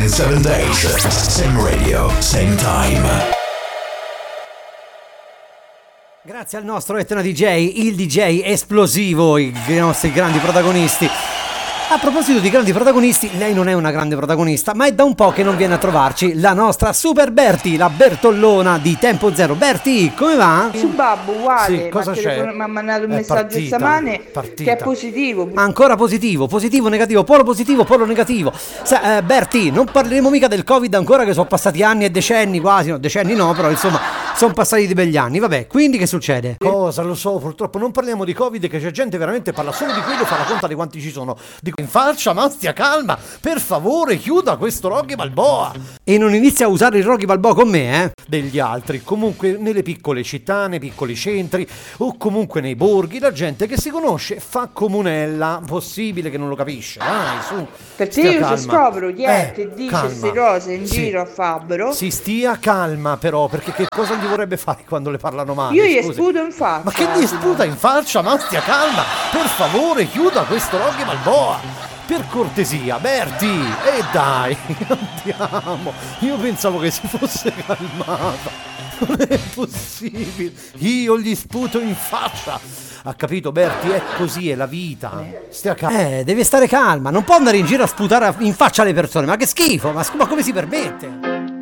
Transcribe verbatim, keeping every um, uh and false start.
seven days. Same radio, same time. Grazie al nostro Etna D J, il D J esplosivo, i nostri grandi protagonisti. A proposito di grandi protagonisti, lei non è una grande protagonista, ma è da un po' che non viene a trovarci la nostra Super Berti, la Bertollona di Tempo Zero. Berti, come va? Su babbo, uguale, Sì, cosa mi c'è? ha mandato un È messaggio partita, stamane partita. che è positivo. Ancora positivo, positivo, negativo, polo positivo, polo negativo. Sa, eh, Berti, non parleremo mica del Covid ancora, che sono passati anni e decenni quasi, no, decenni no, però insomma sono passati di begli anni. Vabbè, quindi che succede? Cosa, lo so, purtroppo non parliamo di Covid, che c'è gente veramente parla solo di quello, fa la conta di quanti ci sono. Di in faccia, ma stia calma, per favore chiuda questo Rocky Balboa. E non inizia a usare il Rocky Balboa con me, eh? Degli altri. Comunque nelle piccole città, nei piccoli centri o comunque nei borghi, la gente che si conosce fa comunella. Possibile che non lo capisce? Dai, su. Perché stia io calma. se scopro chi è Eh, che dice calma. queste cose in Sì. giro a fabbro, Si stia calma però, perché che cosa gli vorrebbe fare quando le parlano male? io gli Scusi. sputo in faccia. Ma che gli sputa in faccia? Ma stia calma, per favore chiuda questo Rocky Balboa. Per cortesia, Berti, e dai, andiamo. Io pensavo che si fosse calmata. Non è possibile. Io gli sputo in faccia. Ha capito, Berti? È così, è la vita. Stia calma. Eh, deve stare calma. Non può andare in giro a sputare in faccia alle persone. Ma che schifo, ma, ma come si permette?